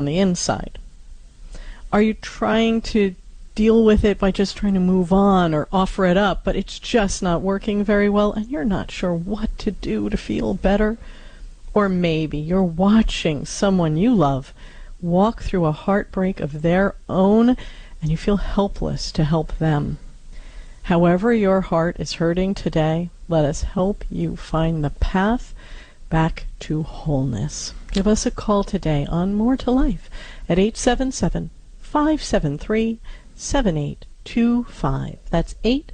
the inside? Are you trying to deal with it by just trying to move on or offer it up, but it's just not working very well and you're not sure what to do to feel better? Or maybe you're watching someone you love walk through a heartbreak of their own and you feel helpless to help them. However your heart is hurting today, let us help you find the path back to wholeness. Give us a call today on More to Life at 877-573-7825. That's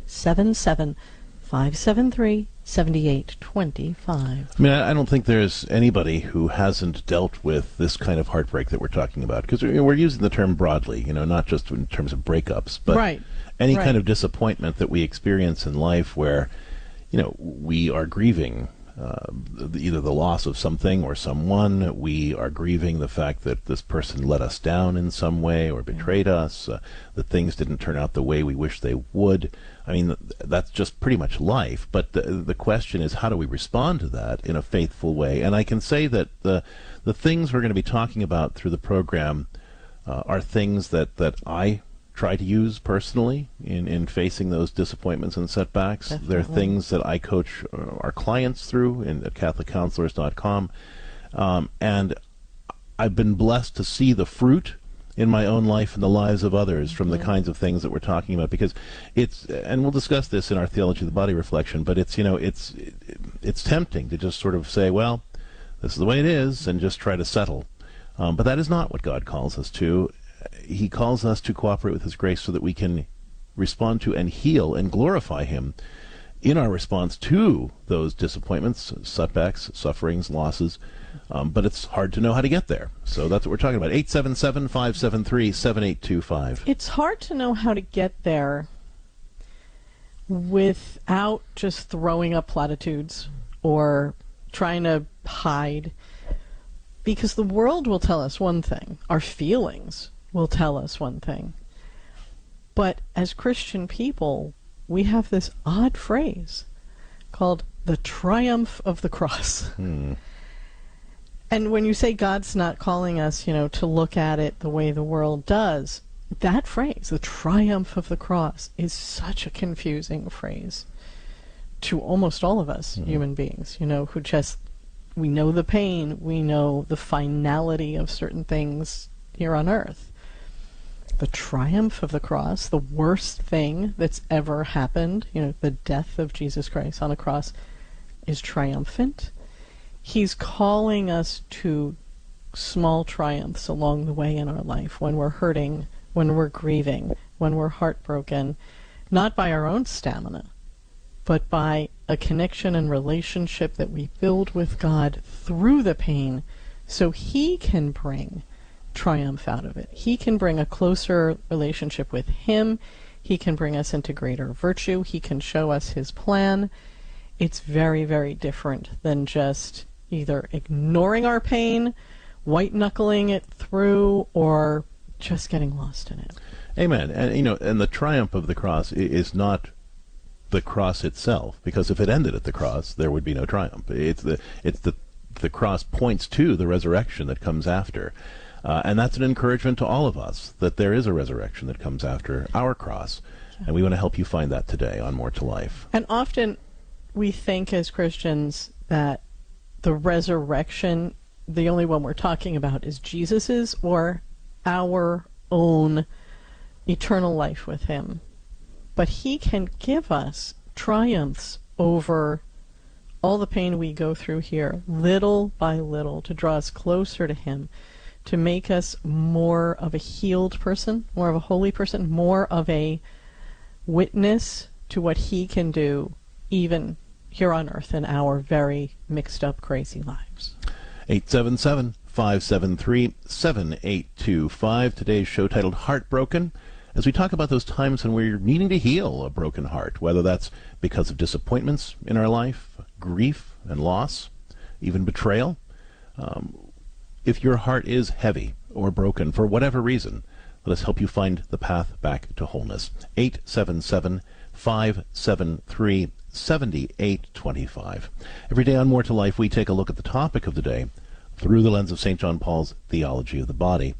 877-573-7825. I mean, I don't think there's anybody who hasn't dealt with this kind of heartbreak that we're talking about, because we're using the term broadly, not just in terms of breakups, but any kind of disappointment that we experience in life where, we are grieving either the loss of something or someone. We are grieving the fact that this person let us down in some way or betrayed us, that things didn't turn out the way we wish they would. I mean, that's just pretty much life. But the question is, how do we respond to that in a faithful way? And I can say that the things we're going to be talking about through the program are things that I try to use personally in facing those disappointments and setbacks. Definitely. They're things that I coach our clients through at CatholicCounselors.com. And I've been blessed to see the fruit in my own life and the lives of others from the kinds of things that we're talking about, because it's, and we'll discuss this in our Theology of the Body reflection, but it's, it's tempting to just sort of say, well, this is the way it is, and just try to settle. But that is not what God calls us to. He calls us to cooperate with His grace so that we can respond to and heal and glorify Him in our response to those disappointments, setbacks, sufferings, losses. But it's hard to know how to get there. So that's what we're talking about. 877-573-7825. It's hard to know how to get there without just throwing up platitudes or trying to hide, because the world will tell us one thing. Our feelings will tell us one thing. But as Christian people, we have this odd phrase called the triumph of the cross. And when you say God's not calling us, to look at it the way the world does, that phrase, the triumph of the cross, is such a confusing phrase to almost all of us human beings, who just, we know the pain, we know the finality of certain things here on earth. The triumph of the cross, the worst thing that's ever happened, the death of Jesus Christ on a cross, is triumphant. He's calling us to small triumphs along the way in our life, when we're hurting, when we're grieving, when we're heartbroken, not by our own stamina, but by a connection and relationship that we build with God through the pain, so He can bring triumph out of it. He can bring a closer relationship with Him. He can bring us into greater virtue. He can show us His plan. It's very, very different than just either ignoring our pain, white-knuckling it through, or just getting lost in it. Amen. And, and the triumph of the cross is not the cross itself, because if it ended at the cross, there would be no triumph. The cross points to the resurrection that comes after. And that's an encouragement to all of us, that there is a resurrection that comes after our cross. And we want to help you find that today on More to Life. And often we think as Christians that the resurrection, the only one we're talking about is Jesus's or our own eternal life with Him. But He can give us triumphs over all the pain we go through here, little by little, to draw us closer to Him, to make us more of a healed person, more of a holy person, more of a witness to what He can do, even here on earth in our very mixed up, crazy lives. 877-573-7825. Today's show titled Heartbroken, as we talk about those times when we're needing to heal a broken heart, whether that's because of disappointments in our life, grief and loss, even betrayal. If your heart is heavy or broken for whatever reason, let us help you find the path back to wholeness. 877-573-7825. Every day on More to Life, we take a look at the topic of the day through the lens of St. John Paul's Theology of the Body.